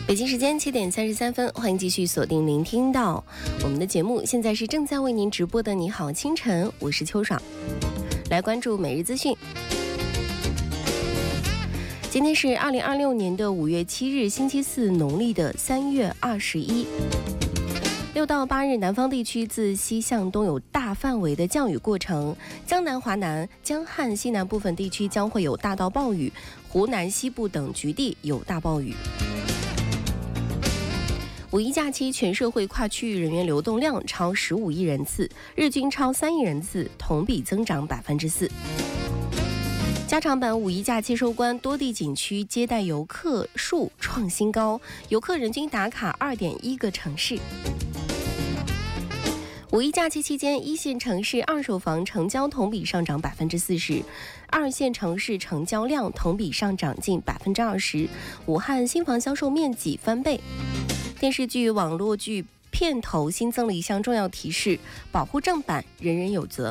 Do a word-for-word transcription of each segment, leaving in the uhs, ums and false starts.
北京时间七点三十三分，欢迎继续锁定聆听到我们的节目。现在是正在为您直播的你好清晨，我是秋爽。来关注每日资讯。今天是二零二六年的五月七日，星期四，农历的三月二十一。六到八日，南方地区自西向东有大范围的降雨过程，江南、华南、江汉西南部分地区将会有大到暴雨，湖南西部等局地有大暴雨。五一假期全社会跨区域人员流动量超十五亿人次，日均超三亿人次，同比增长百分之四。加长版五一假期收官，多地景区接待游客数创新高，游客人均打卡二点一个城市。五一假期期间，一线城市二手房成交同比上涨百分之四十，二线城市成交量同比上涨近百分之二十。武汉新房销售面积翻倍。电视剧、网络剧片头新增了一项重要提示：保护正版，人人有责。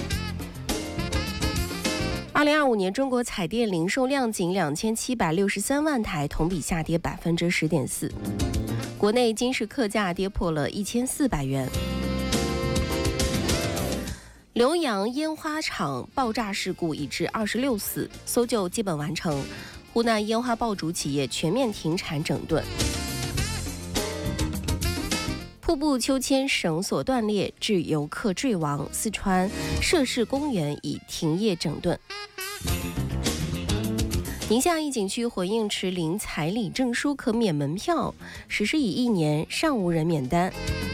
二零二五年中国彩电零售量仅两千七百六十三万台，同比下跌百分之十点四。国内金市客价跌破了一千四百元。浏阳烟花厂爆炸事故已致二十六死，搜救基本完成。湖南烟花爆竹企业全面停产整顿。瀑布秋千绳索断裂致游客坠亡，四川涉事公园已停业整顿。宁夏一景区回应持领彩礼证书可免门票，实施已一年尚无人免单。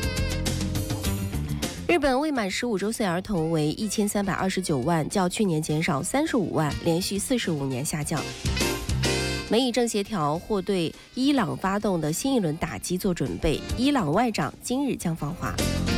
日本未满十五周岁儿童为一千三百二十九万，较去年减少三十五万，连续四十五年下降。美以正协调或对伊朗发动的新一轮打击做准备，伊朗外长今日将访华。